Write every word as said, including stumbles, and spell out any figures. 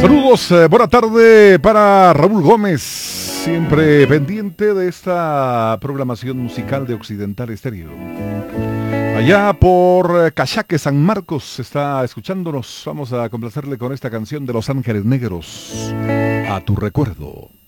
Saludos, eh, buena tarde para Raúl Gómez, siempre pendiente de esta programación musical de Occidental Estéreo. Allá por eh, Cachaque, San Marcos, está escuchándonos. Vamos a complacerle con esta canción de Los Ángeles Negros, A tu recuerdo.